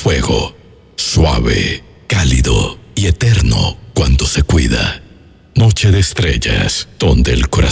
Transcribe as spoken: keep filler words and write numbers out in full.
fuego, suave, cálido y eterno cuando se cuida. Noche de estrellas, donde el corazón